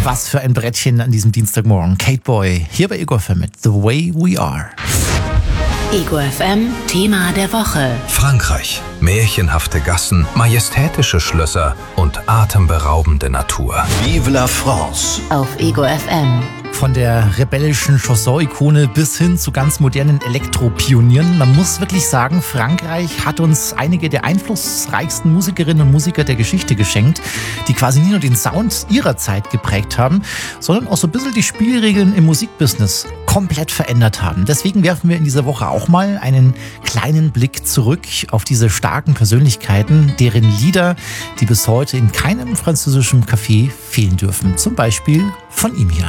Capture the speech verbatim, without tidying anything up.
Was für ein Brettchen an diesem Dienstagmorgen. Kate Boy, hier bei Ego F M mit The Way We Are. Ego F M, Thema der Woche. Frankreich. Märchenhafte Gassen, majestätische Schlösser und atemberaubende Natur. Vive la France. Auf Ego F M. Von der rebellischen Chanson-Ikone bis hin zu ganz modernen Elektropionieren. Man muss wirklich sagen, Frankreich hat uns einige der einflussreichsten Musikerinnen und Musiker der Geschichte geschenkt, die quasi nicht nur den Sound ihrer Zeit geprägt haben, sondern auch so ein bisschen die Spielregeln im Musikbusiness komplett verändert haben. Deswegen werfen wir in dieser Woche auch mal einen kleinen Blick zurück auf diese starken Persönlichkeiten, deren Lieder, die bis heute in keinem französischen Café fehlen dürfen. Zum Beispiel von ihm hier.